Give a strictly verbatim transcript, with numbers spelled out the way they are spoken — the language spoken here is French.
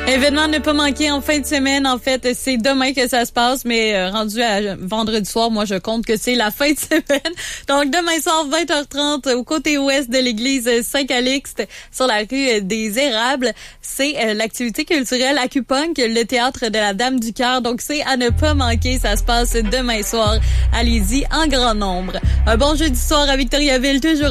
Événement à ne pas manquer en fin de semaine. En fait, c'est demain que ça se passe, mais euh, rendu à vendredi soir, moi, je compte que c'est la fin de semaine. Donc, demain soir, vingt heures trente, au côté ouest de l'église Saint-Calixte, sur la rue des Érables, c'est euh, l'activité culturelle Acupunk, le théâtre de la Dame du Cœur. Donc, c'est à ne pas manquer. Ça se passe demain soir. Allez-y en grand nombre. Un bon jeudi soir à Victoriaville, toujours.